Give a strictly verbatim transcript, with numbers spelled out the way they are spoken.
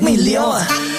ไม่เลี้ยวอ่ะ